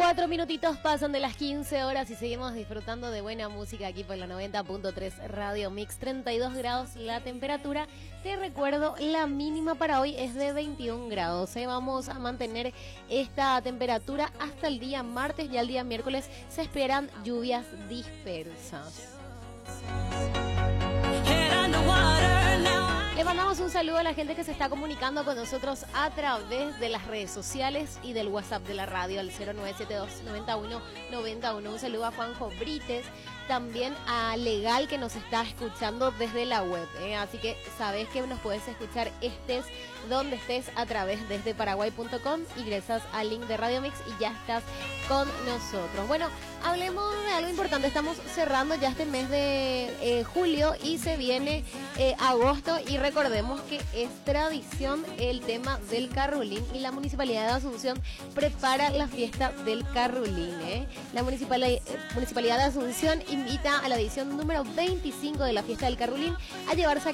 4 minutitos pasan de las 15 horas y seguimos disfrutando de buena música aquí por la 90.3 Radio Mix. 32 grados la temperatura. Te recuerdo, la mínima para hoy es de 21 grados. Vamos a mantener esta temperatura hasta el día martes. Ya el día miércoles se esperan lluvias dispersas. Le mandamos un saludo a la gente que se está comunicando con nosotros a través de las redes sociales y del WhatsApp de la radio al 0972 91 91. Un saludo a Juanjo Brites, también a Legal que nos está escuchando desde la web. Así que sabes que nos puedes escuchar estés donde estés a través desde paraguay.com. Ingresas al link de Radio Mix y ya estás con nosotros. Bueno, hablemos de algo importante. Estamos cerrando ya este mes de julio y se viene agosto, y recordemos que es tradición el tema del Carrulín y la Municipalidad de Asunción prepara la fiesta del Carrulín. La Municipalidad de Asunción invita a la edición número 25 de la fiesta del Carrulín a llevarse a